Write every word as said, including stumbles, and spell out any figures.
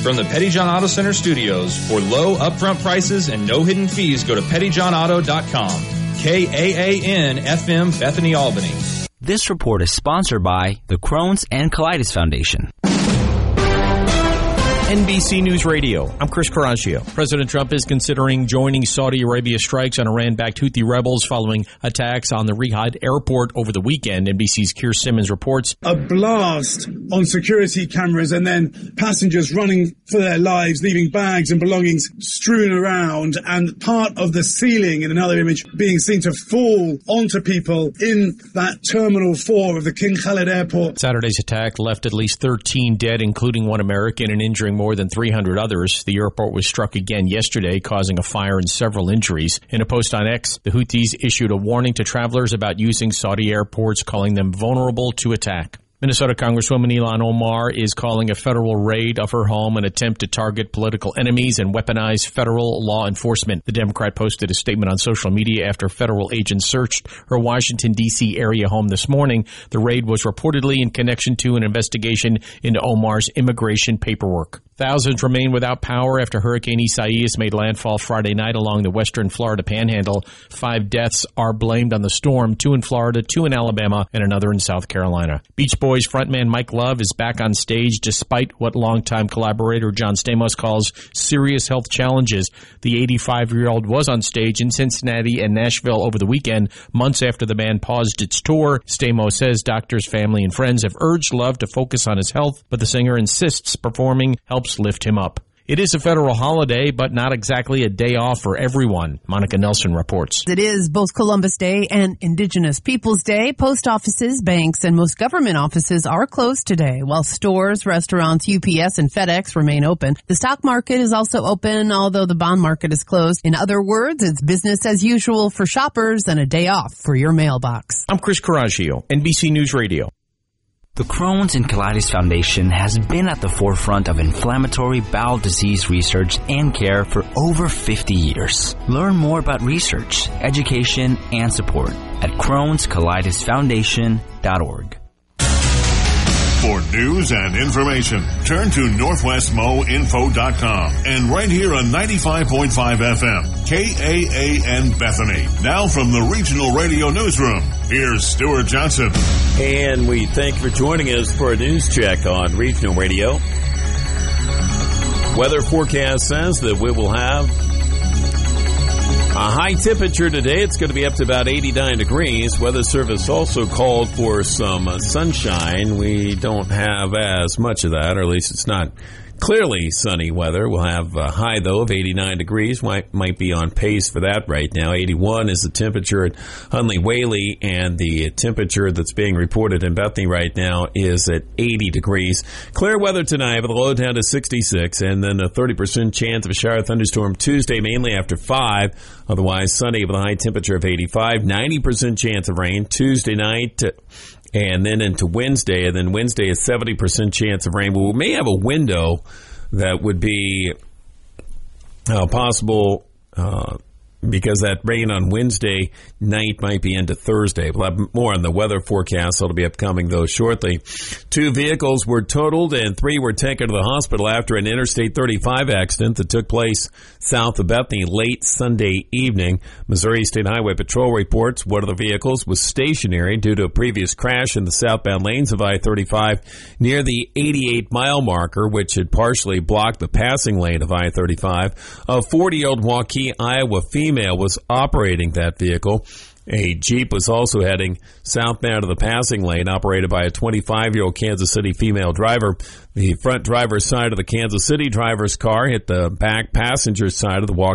From the Petty John Auto Center studios, for low upfront prices and no hidden fees, go to petty john auto dot com. K A A N F M, Bethany, Albany. This report is sponsored by the Crohn's and Colitis Foundation. N B C News Radio, I'm Chris Carrascio. President Trump is considering joining Saudi Arabia strikes on Iran-backed Houthi rebels following attacks on the Riyadh airport over the weekend. N B C's Keir Simmons reports. A blast on security cameras and then passengers running for their lives, leaving bags and belongings strewn around, and part of the ceiling in another image being seen to fall onto people in that Terminal four of the King Khalid Airport. Saturday's attack left at least thirteen dead, including one American, and injuring more than three hundred others. The airport was struck again yesterday, causing a fire and several injuries. In a post on X, the Houthis issued a warning to travelers about using Saudi airports, calling them vulnerable to attack. Minnesota Congresswoman Ilhan Omar is calling a federal raid of her home an attempt to target political enemies and weaponize federal law enforcement. The Democrat posted a statement on social media after federal agents searched her Washington, D C area home this morning. The raid was reportedly in connection to an investigation into Omar's immigration paperwork. Thousands remain without power after Hurricane Isaias made landfall Friday night along the western Florida panhandle. Five deaths are blamed on the storm, two in Florida, two in Alabama, and another in South Carolina. Beach Boys frontman Mike Love is back on stage despite what longtime collaborator John Stamos calls serious health challenges. The eighty-five-year-old was on stage in Cincinnati and Nashville over the weekend, months after the band paused its tour. Stamos says doctors, family, and friends have urged Love to focus on his health, but the singer insists performing helps lift him up. It is a federal holiday, but not exactly a day off for everyone. Monica Nelson reports. It is both Columbus Day and Indigenous Peoples Day. Post offices, banks, and most government offices are closed today, while stores, restaurants, U P S, and FedEx remain open. The stock market is also open, although the bond market is closed. In other words, it's business as usual for shoppers and a day off for your mailbox. I'm Chris Carrascio, N B C News Radio. The Crohn's and Colitis Foundation has been at the forefront of inflammatory bowel disease research and care for over fifty years. Learn more about research, education, and support at crohns colitis foundation dot org. For news and information, turn to northwest mo info dot com and right here on ninety-five point five F M, K A A N Bethany. Now from the Regional Radio Newsroom, here's Stuart Johnson. And we thank you for joining us for a news check on Regional Radio. Weather forecast says that we will have a high temperature today. It's going to be up to about eighty-nine degrees. Weather Service also called for some uh, sunshine. We don't have as much of that, or at least it's not clearly sunny weather. We'll have a high, though, of eighty-nine degrees. Might, might be on pace for that right now. eighty-one is the temperature at Hunley-Whaley, and the temperature that's being reported in Bethany right now is at eighty degrees. Clear weather tonight with a low down to sixty-six, and then a thirty percent chance of a shower thunderstorm Tuesday, mainly after five. Otherwise, sunny with a high temperature of eighty-five. ninety percent chance of rain Tuesday night. And then into Wednesday, and then Wednesday a seventy percent chance of rain. Well, we may have a window that would be uh, possible uh, because that rain on Wednesday night might be into Thursday. We'll have more on the weather forecast. That'll be upcoming, though, shortly. Two vehicles were totaled and three were taken to the hospital after an Interstate thirty-five accident that took place south of Bethany late Sunday evening. Missouri State Highway Patrol reports one of the vehicles was stationary due to a previous crash in the southbound lanes of I thirty-five near the eighty-eight mile marker, which had partially blocked the passing lane of I thirty-five. A forty-year-old Waukee, Iowa female was operating that vehicle. A Jeep was also heading southbound to the passing lane, operated by a twenty-five-year-old Kansas City female driver. The front driver's side of the Kansas City driver's car hit the back passenger side of the Waukee